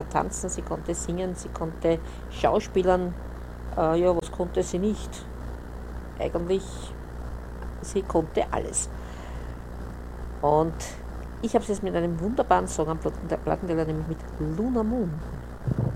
tanzen, sie konnte singen, sie konnte schauspielern. Ja, was konnte sie nicht? Eigentlich, sie konnte alles. Und ich habe es jetzt mit einem wunderbaren Song am Plattenteller, nämlich mit Luna Moon.